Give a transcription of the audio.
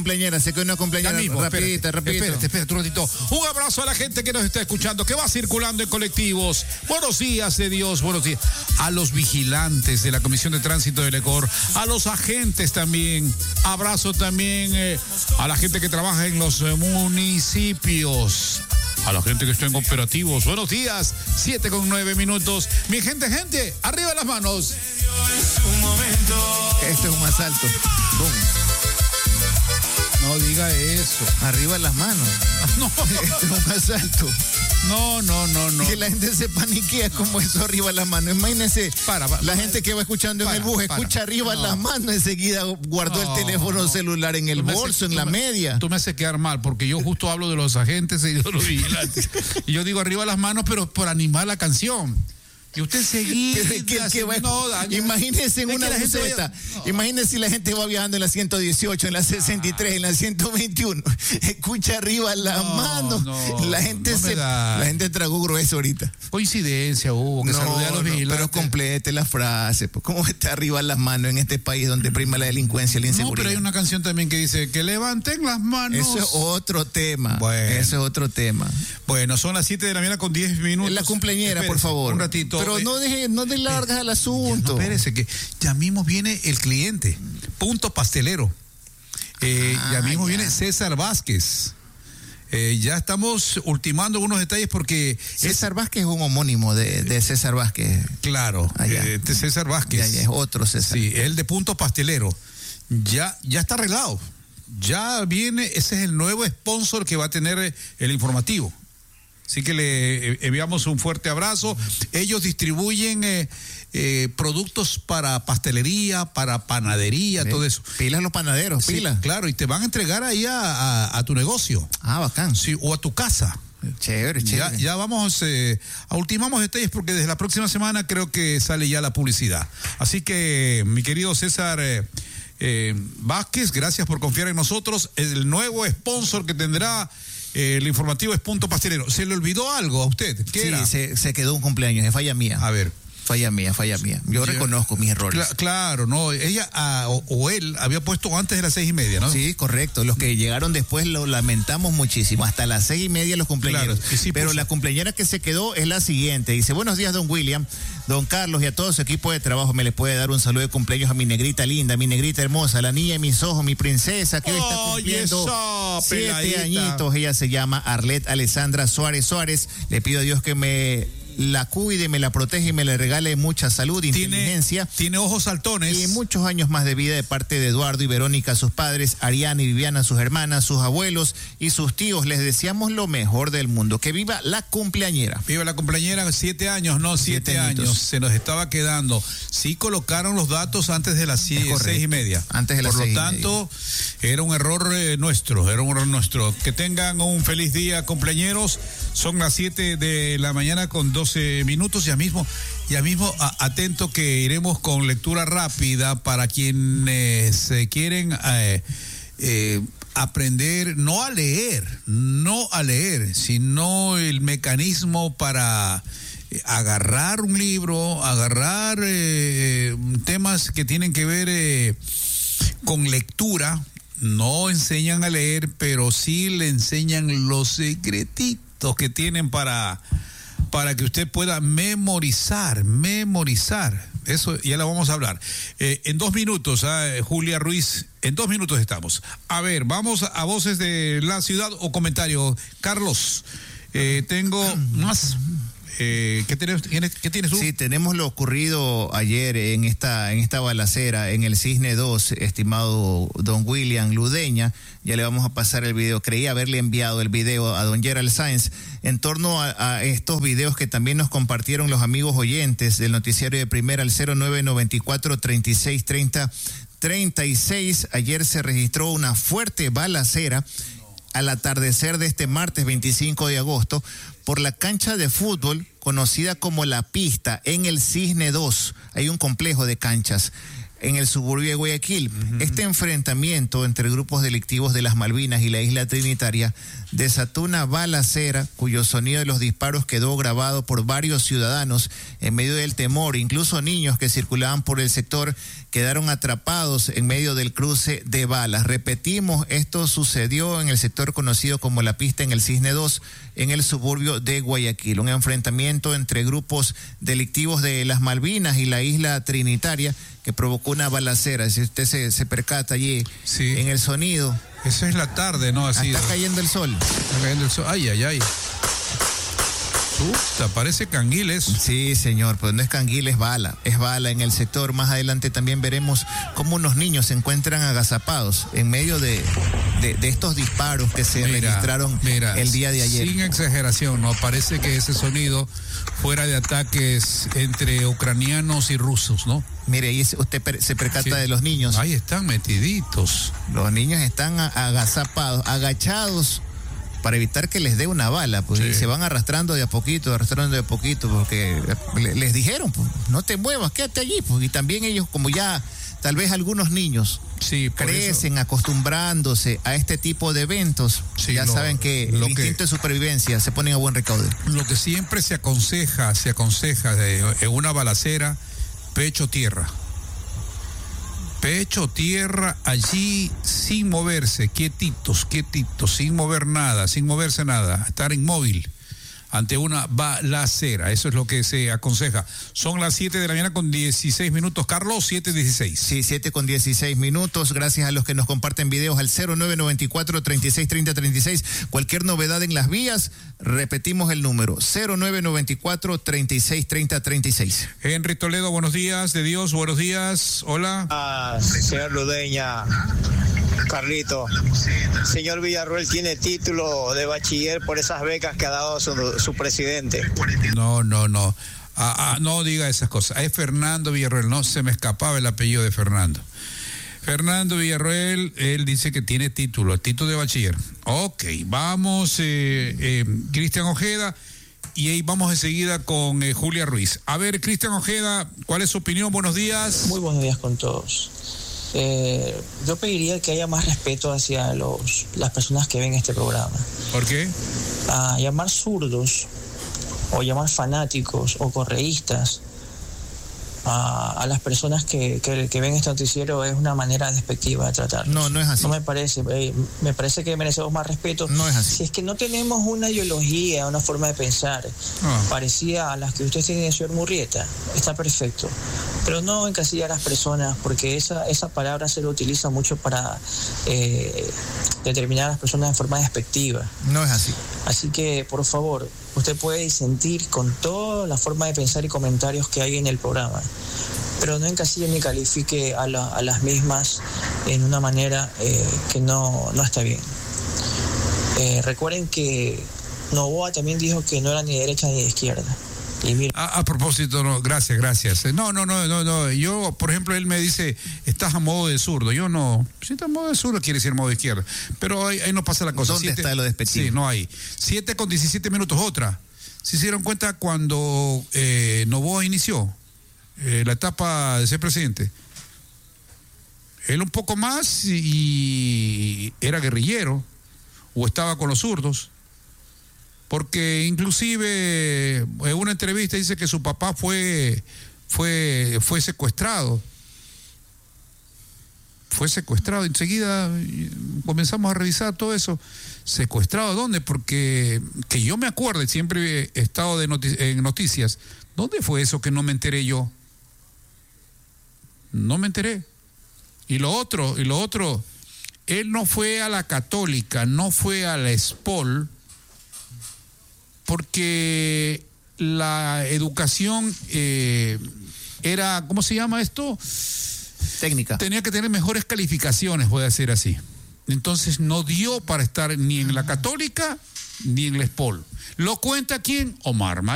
Cumpleañera, sé que una cumpleañera. Rapidita. Espérate un ratito. Un abrazo a la gente que nos está escuchando, que va circulando en colectivos. Buenos días de Dios, buenos días. A los vigilantes de la Comisión de Tránsito del ECOR, a los agentes también. Abrazo también a la gente que trabaja en los municipios. A la gente que está en operativos. Buenos días, 7:09. Mi gente, arriba las manos. Este es un asalto. Boom. No diga eso. Arriba las manos. No. Este es un asalto. No. Que la gente se paniquea como eso arriba las manos. Imagínense, la gente que va escuchando en el bus, escucha arriba las manos, enseguida guardó el teléfono celular en el bolso, en la media. Tú me haces quedar mal, porque yo justo hablo de los agentes y de los vigilantes. Y yo digo arriba las manos, pero por animar la canción. Y usted seguía. Imagínese en una buseta. Imagínese si la gente va viajando en la 118, en la 63, en la 121. Escucha arriba la mano. La gente tragó grueso ahorita. Coincidencia, Hugo, que saludé a los vigilantes. Pero complete la frase. ¿Cómo está arriba las manos en este país donde prima la delincuencia y la inseguridad? No, pero hay una canción también que dice que levanten las manos. Eso es otro tema. Bueno, son las 7 de la mañana con 10 minutos. La cumpleañera, por favor. Un ratito. Pero no de largas al asunto. Espérese, que ya mismo viene el cliente. Punto pastelero. Ya mismo viene César Vázquez. Ya estamos ultimando algunos detalles porque... César Vázquez es un homónimo de César Vázquez. Claro, de César Vázquez. Ya es otro César. Sí, el de Punto Pastelero. Ya está arreglado. Ya viene, ese es el nuevo sponsor que va a tener el informativo. Así que le enviamos un fuerte abrazo. Ellos distribuyen productos para pastelería, para panadería, todo eso. Pilas los panaderos, sí, pilas. Claro, y te van a entregar ahí a tu negocio. Bacán. Sí, o a tu casa. Chévere. Ya vamos a ultimamos detalles porque desde la próxima semana creo que sale ya la publicidad. Así que, mi querido César Vázquez, gracias por confiar en nosotros. El nuevo sponsor que tendrá el informativo es Punto Pastelero. ¿Se le olvidó algo a usted? ¿Qué era? Se quedó un cumpleaños, es falla mía. A ver. Falla mía. Yo reconozco mis errores. Claro, no. Ella o él había puesto antes de las 6:30, ¿no? Sí, correcto. Los que llegaron después lo lamentamos muchísimo. Hasta las 6:30 los cumpleañeros. Claro, sí, pero la cumpleañera que se quedó es la siguiente. Dice: buenos días, don William, don Carlos y a todo su equipo de trabajo. Me le puede dar un saludo de cumpleaños a mi negrita linda, mi negrita hermosa, la niña de mis ojos, mi princesa, que hoy está cumpliendo 7 añitos. Ella se llama Arlet Alessandra Suárez. Le pido a Dios que me la cuide, me la protege y me le regale mucha salud, inteligencia. Tiene ojos saltones. Y muchos años más de vida de parte de Eduardo y Verónica, sus padres, Ariana y Viviana, sus hermanas, sus abuelos y sus tíos. Les deseamos lo mejor del mundo. Que viva la cumpleañera. Viva la cumpleañera, 7 años, no, 7 años. Se nos estaba quedando. Sí colocaron los datos antes de las 6:30. Antes de las 6:30. Por lo tanto, era un error nuestro. Que tengan un feliz día, cumpleañeros. Son las 7 de la mañana con 12 minutos. Ya mismo, atento que iremos con lectura rápida para quienes quieren aprender, no a leer, sino el mecanismo para agarrar un libro, agarrar temas que tienen que ver con lectura. No enseñan a leer, pero sí le enseñan los secretitos que tienen para que usted pueda memorizar. Eso ya lo vamos a hablar. En 2 minutos, Julia Ruiz, en 2 minutos estamos. A ver, vamos a voces de la ciudad o comentario. Carlos, tengo más. ¿Qué tienes tú? Sí, tenemos lo ocurrido ayer en esta balacera en el Cisne 2, estimado don William Ludeña. Ya le vamos a pasar el video. Creí haberle enviado el video a don Gerald Sáenz en torno a estos videos que también nos compartieron los amigos oyentes del noticiario de Primera al 0994-3630-36. Ayer se registró una fuerte balacera al atardecer de este martes 25 de agosto por la cancha de fútbol conocida como La Pista en el Cisne 2. Hay un complejo de canchas. en el suburbio de Guayaquil. Este enfrentamiento entre grupos delictivos de las Malvinas y la isla Trinitaria desató una balacera cuyo sonido de los disparos quedó grabado por varios ciudadanos en medio del temor. Incluso niños que circulaban por el sector quedaron atrapados en medio del cruce de balas. Repetimos, esto sucedió en el sector conocido como La Pista en el Cisne 2, en el suburbio de Guayaquil. Un enfrentamiento entre grupos delictivos de las Malvinas y la isla Trinitaria que provocó una balacera. Si usted se percata allí en el sonido. Eso es la tarde, ¿no? Así está cayendo el sol. Está cayendo el sol. Ay, ay, ay. Parece canguiles. Sí, señor, pues no es canguil, es bala en el sector. Más adelante también veremos cómo unos niños se encuentran agazapados en medio de estos disparos que se registraron el día de ayer. Sin exageración, ¿no? Parece que ese sonido fuera de ataques entre ucranianos y rusos, ¿no? Mire, y usted se percata de los niños. Ahí están metiditos. Los niños están agazapados, agachados, para evitar que les dé una bala, pues, y se van arrastrando de a poquito, porque les dijeron, pues, no te muevas, quédate allí, pues, y también ellos, como ya, tal vez algunos niños crecen acostumbrándose a este tipo de eventos, ya saben que el instinto de supervivencia se ponen a buen recaudo. Lo que siempre se aconseja en una balacera, pecho tierra, allí sin moverse, quietitos, sin moverse nada, estar inmóvil ante una balacera. Eso es lo que se aconseja. Son las 7 de la mañana con 16 minutos. Carlos, 7:16. Sí, 7:16. Gracias a los que nos comparten videos al 0994-3630-36. Cualquier novedad en las vías, repetimos el número, 0994-3630-36. Henry Toledo, buenos días. De Dios, buenos días. Hola. Señor Ludeña, Carlito, señor Villarroel tiene título de bachiller por esas becas que ha dado su presidente. No. No diga esas cosas. Es Fernando Villarroel, no se me escapaba el apellido de Fernando. Fernando Villarroel, él dice que tiene título de bachiller. Ok, vamos, Cristian Ojeda, y ahí vamos enseguida con Julia Ruiz. A ver, Cristian Ojeda, ¿cuál es su opinión? Buenos días. Muy buenos días con todos. Yo pediría que haya más respeto hacia las personas que ven este programa. ¿Por qué? A llamar zurdos o llamar fanáticos o correístas a las personas que ven este noticiero es una manera despectiva de tratarlos. No es así. No me parece. Me parece que merecemos más respeto. No es así. Si es que no tenemos una ideología, una forma de pensar parecida a las que usted tiene, señor Murrieta, está perfecto. Pero no encasillar a las personas, porque esa palabra se lo utiliza mucho para determinar a las personas de forma despectiva. No es así. Así que, por favor, usted puede disentir con toda la forma de pensar y comentarios que hay en el programa, pero no encasille ni califique a las mismas en una manera que no está bien. Recuerden que Noboa también dijo que no era ni de derecha ni de izquierda. A propósito, no, gracias. No. Yo, por ejemplo, él me dice, estás a modo de zurdo. Yo no. Si estás a modo de zurdo, quiere decir modo de izquierda. Pero ahí no pasa la cosa. ¿Dónde está lo despectivo? Sí, no hay. 7:17. Otra. ¿Se dieron cuenta cuando Noboa inició la etapa de ser presidente? Él un poco más y era guerrillero o estaba con los zurdos. Porque inclusive en una entrevista dice que su papá fue secuestrado. Fue secuestrado. Enseguida comenzamos a revisar todo eso. ¿Secuestrado dónde? Porque que yo me acuerde, siempre he estado en noticias. ¿Dónde fue eso que no me enteré yo? No me enteré. Y lo otro, él no fue a la Católica, no fue a la SPOL, porque la educación era, ¿cómo se llama esto? Técnica. Tenía que tener mejores calificaciones, voy a decir así. Entonces no dio para estar ni en la Católica ni en la SPOL. ¿Lo cuenta quién? Omar Mal.